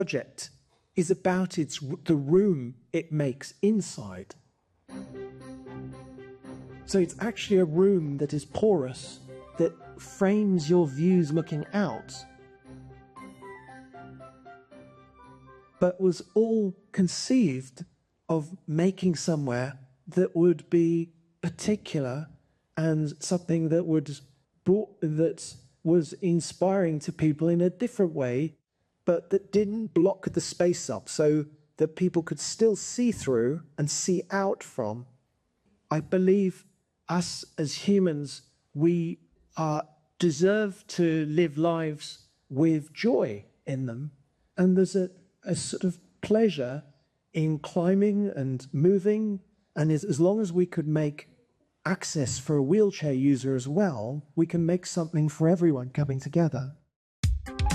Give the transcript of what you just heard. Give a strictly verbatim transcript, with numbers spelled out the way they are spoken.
project is about its the room it makes inside. So it's actually a room that is porous, that frames your views looking out, but was all conceived of making somewhere that would be particular and something that would brought, that was inspiring to people in a different way, but that didn't block the space up so that people could still see through and see out from. I believe us as humans, we uh, deserve to live lives with joy in them. And there's a, a sort of pleasure in climbing and moving. And as, as long as we could make access for a wheelchair user as well, we can make something for everyone coming together.